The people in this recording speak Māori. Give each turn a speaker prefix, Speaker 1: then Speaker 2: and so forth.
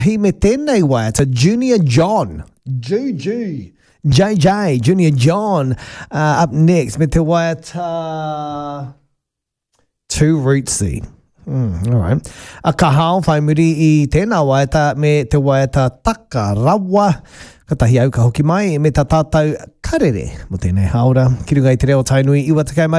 Speaker 1: He me tēnei waiata Junior John. JJ. JJ, Junior John. Up next, me te waiata Two Rootsy. All right. A kahao whai muri I tēnā waiata me te waiata Taka Rawa. Ka tahi au ka hoki mai me ta tātou karere mo tēnei haora. Ki runga I te reo tainui iwa te kai mari.